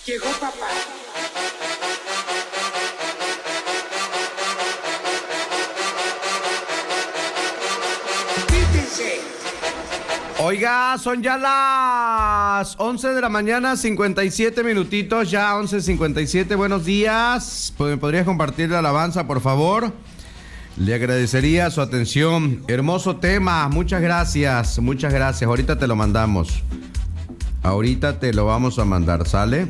Llegó papá. Quítense. Oiga, son ya las 11 de la mañana, 57 minutitos, ya 11:57. Buenos días. ¿Me podrías compartir la alabanza, por favor? Le agradecería su atención. Hermoso tema, muchas gracias, muchas gracias. Ahorita te lo mandamos. Ahorita te lo vamos a mandar, ¿sale?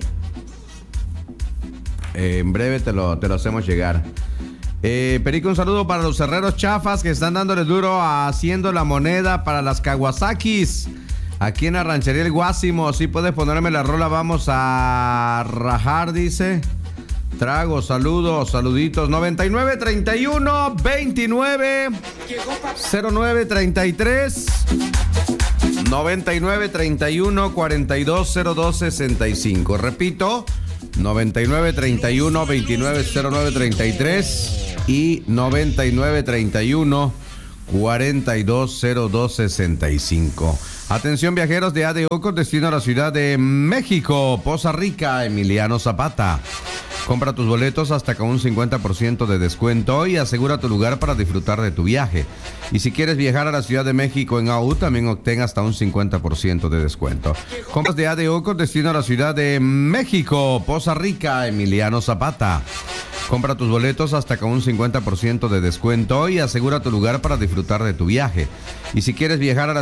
En breve te lo hacemos llegar. Perico, un saludo para los herreros chafas que están dándole duro haciendo la moneda para las Kawasakis. Aquí en la ranchería El Guásimo. Si puedes ponerme la rola, vamos a rajar, dice. Trago, saludos, saluditos. 99 31 29 09 33 99 31 42 02 65. Repito, 99 31 29 09 33 y 99 31 42 02 65. Atención, viajeros de ADO con destino a la Ciudad de México, Poza Rica, Emiliano Zapata. Compra tus boletos hasta con un 50% de descuento y asegura tu lugar para disfrutar de tu viaje. Y si quieres viajar a la Ciudad de México en AU, también obtén hasta un 50% de descuento. Compras de ADO con destino a la Ciudad de México, Poza Rica, Emiliano Zapata. Compra tus boletos hasta con un 50% de descuento y asegura tu lugar para disfrutar de tu viaje. Y si quieres viajar a la